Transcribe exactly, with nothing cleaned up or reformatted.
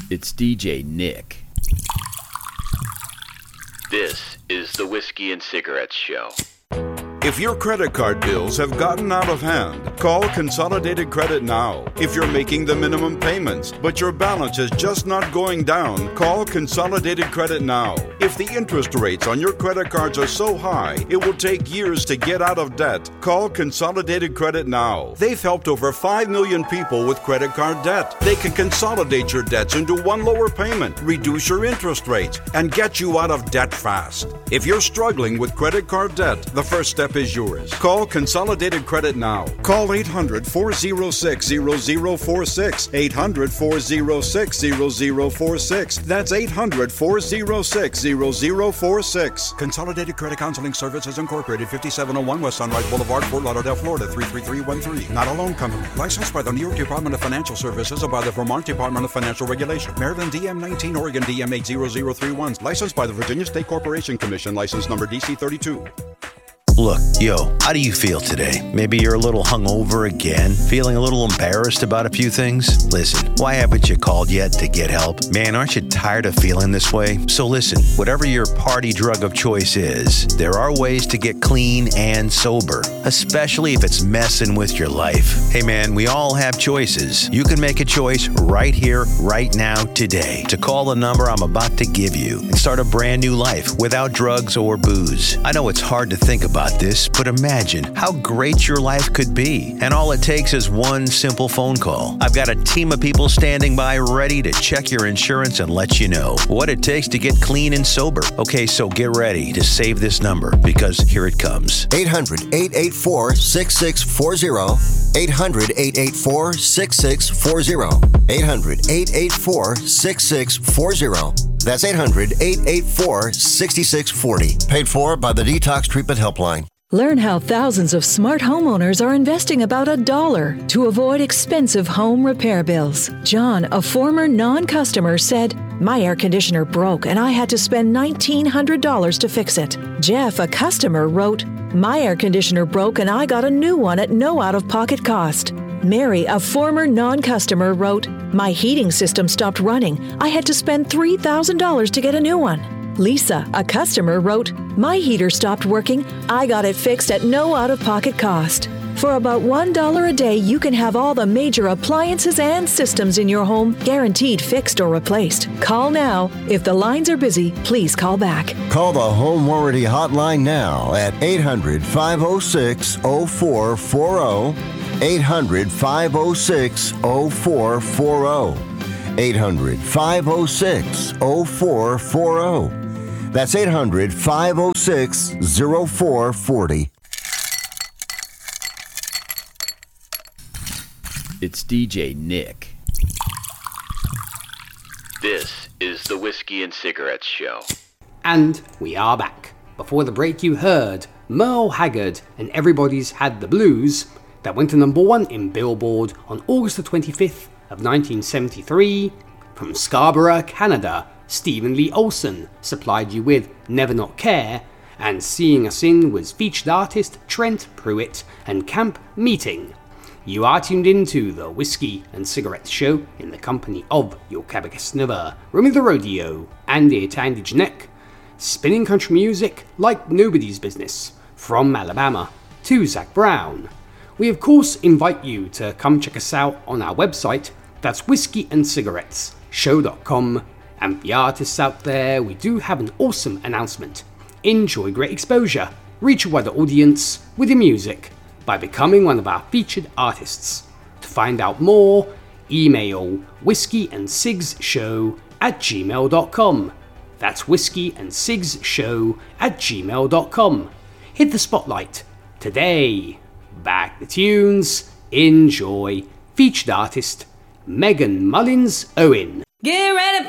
It's D J Nick. This is the Whiskey and Cigarettes Show. If your credit card bills have gotten out of hand, call Consolidated Credit now. If you're making the minimum payments, but your balance is just not going down, call Consolidated Credit now. If the interest rates on your credit cards are so high, it will take years to get out of debt, call Consolidated Credit now. They've helped over five million people with credit card debt. They can consolidate your debts into one lower payment, reduce your interest rates, and get you out of debt fast. If you're struggling with credit card debt, the first step is yours. Call Consolidated Credit now. Call eight hundred, four oh six, zero zero four six. eight hundred, four oh six, zero zero four six. That's eight hundred, four oh six, zero zero four six. Consolidated Credit Counseling Services Incorporated, fifty-seven oh one West Sunrise Boulevard, Fort Lauderdale, Florida, three three three one three. Not a loan company. Licensed by the New York Department of Financial Services or by the Vermont Department of Financial Regulation. Maryland D M nineteen, Oregon D M eight zero zero three one. Licensed by the Virginia State Corporation Commission. License number D C thirty-two. Look, yo, how do you feel today? Maybe you're a little hungover again? Feeling a little embarrassed about a few things? Listen, why haven't you called yet to get help? Man, aren't you tired of feeling this way? So listen, whatever your party drug of choice is, there are ways to get clean and sober, especially if it's messing with your life. Hey man, we all have choices. You can make a choice right here, right now, today, to call the number I'm about to give you and start a brand new life without drugs or booze. I know it's hard to think about this, but imagine how great your life could be. And all it takes is one simple phone call. I've got a team of people standing by ready to check your insurance and let you know what it takes to get clean and sober. Okay, so get ready to save this number because here it comes. eight hundred, eight eight four, six six four zero. eight hundred, eight eight four, six six four zero. eight hundred, eight eight four, six six four zero. That's eight hundred, eight eight four, six six four zero. Paid for by the Detox Treatment Helpline. Learn how thousands of smart homeowners are investing about a dollar to avoid expensive home repair bills. John, a former non-customer, said, "My air conditioner broke and I had to spend nineteen hundred dollars to fix it." Jeff, a customer, wrote, "My air conditioner broke and I got a new one at no out-of-pocket cost." Mary, a former non-customer, wrote, "My heating system stopped running. I had to spend three thousand dollars to get a new one." Lisa, a customer, wrote, "My heater stopped working. I got it fixed at no out-of-pocket cost." For about one dollar a day, you can have all the major appliances and systems in your home guaranteed fixed or replaced. Call now. If the lines are busy, please call back. Call the Home Warranty Hotline now at eight hundred, five oh six, oh four four oh. eight hundred, five oh six, oh four four oh. eight hundred, five oh six, oh four four oh. That's eight hundred, five oh six, oh four four oh. It's D J Nick. This is the Whiskey and Cigarettes Show. And we are back. Before the break you heard Merle Haggard and Everybody's Had the Blues. That went to number one in Billboard on August the twenty-fifth of nineteen seventy-three. From Scarborough, Canada, Stephen Lee Olsen supplied you with Never Not Care, and Seeing Us In was featured artist Trent Pruitt and Camp Meeting. You are tuned into the Whiskey and Cigarettes Show in the company of your Cabocasnova, Romy the Rodeo, Andy Tandy Janek, spinning country music like nobody's business, from Alabama to Zach Brown. We of course invite you to come check us out on our website, that's whiskey and cigarettes show dot com, and for the artists out there, we do have an awesome announcement. Enjoy great exposure, reach a wider audience with your music by becoming one of our featured artists. To find out more, email whiskeyandcigshow at gmail dot com. That's whiskeyandcigshow at gmail dot com. Hit the spotlight today. Back the tunes, enjoy. Featured artist Megan Mullins Owen. Get ready